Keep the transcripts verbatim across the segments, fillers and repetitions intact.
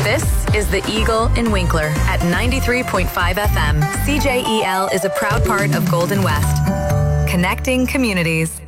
This is The Eagle in Winkler at ninety-three point five F M. C J E L is a proud part of Golden West. Connecting communities.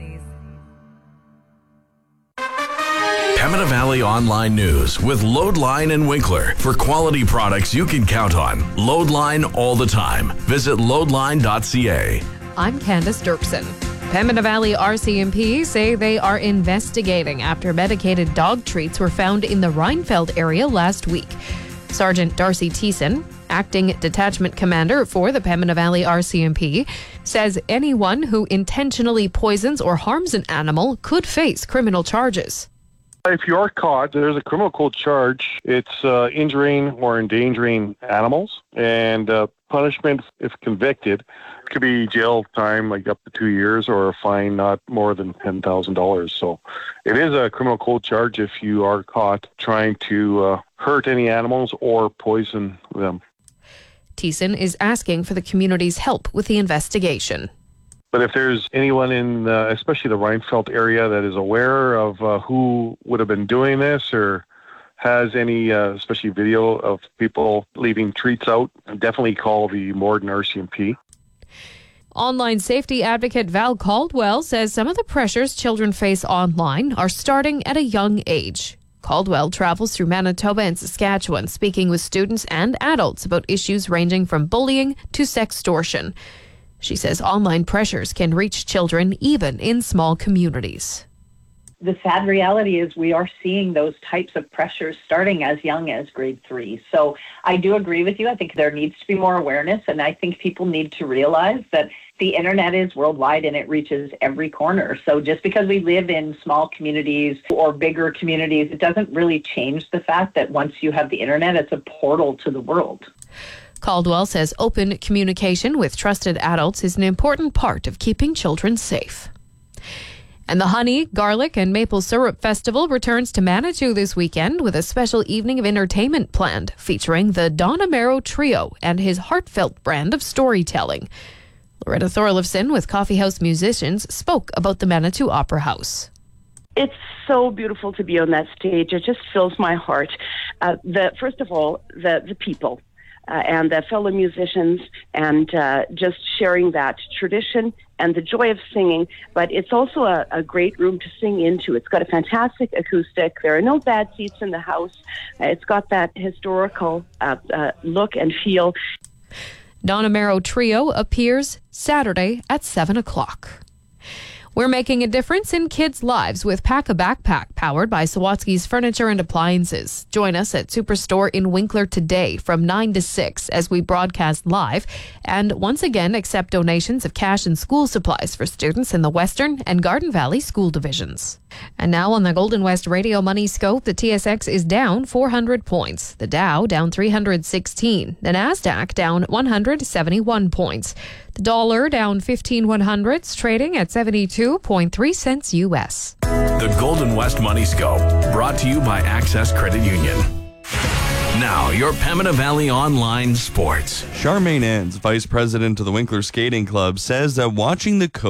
Pembina Valley Online News with Loadline and Winkler. For quality products you can count on. Loadline all the time. Visit loadline dot c a. I'm Candace Dirksen. Pembina Valley R C M P say they are investigating after medicated dog treats were found in the Reinfeld area last week. Sergeant Darcy Thiessen, acting detachment commander for the Pembina Valley R C M P, says anyone who intentionally poisons or harms an animal could face criminal charges. If you are caught, there's a criminal code charge. It's uh, injuring or endangering animals, and uh, punishment, if convicted, could be jail time, like up to two years, or a fine not more than ten thousand dollars. So it is a criminal code charge if you are caught trying to uh, hurt any animals or poison them. Thiessen is asking for the community's help with the investigation. But if there's anyone in, uh, especially the Reinfeld area, that is aware of uh, who would have been doing this or has any, uh, especially video of people leaving treats out, definitely call the Morden R C M P. Online safety advocate Val Caldwell says some of the pressures children face online are starting at a young age. Caldwell travels through Manitoba and Saskatchewan, speaking with students and adults about issues ranging from bullying to sextortion. She says online pressures can reach children even in small communities. The sad reality is we are seeing those types of pressures starting as young as grade three. So I do agree with you. I think there needs to be more awareness, and I think people need to realize that the internet is worldwide and it reaches every corner. So just because we live in small communities or bigger communities, it doesn't really change the fact that once you have the internet, it's a portal to the world. Caldwell says open communication with trusted adults is an important part of keeping children safe. And the Honey, Garlic and Maple Syrup Festival returns to Manitou this weekend with a special evening of entertainment planned featuring the Don Amaro Trio and his heartfelt brand of storytelling. Loretta Thorlifson with Coffee House Musicians spoke about the Manitou Opera House. It's so beautiful to be on that stage. It just fills my heart. Uh, the first of all, the, the people. Uh, and the fellow musicians, and uh, just sharing that tradition and the joy of singing. But it's also a, a great room to sing into. It's got a fantastic acoustic. There are no bad seats in the house. Uh, it's got that historical uh, uh, look and feel. Don Amaro Trio appears Saturday at seven o'clock. We're making a difference in kids' lives with Pack a Backpack, powered by Sawatsky's Furniture and Appliances. Join us at Superstore in Winkler today from nine to six as we broadcast live and once again accept donations of cash and school supplies for students in the Western and Garden Valley school divisions. And now on the Golden West Radio Money Scope, the T S X is down four hundred points. The Dow down three hundred sixteen. The Nasdaq down one hundred seventy-one points. The dollar down fifteen one hundredths, trading at seventy-two point three cents U S. The Golden West Money Scope, brought to you by Access Credit Union. Now, your Pembina Valley Online Sports. Charmaine Enns, vice president of the Winkler Skating Club, says that watching the coach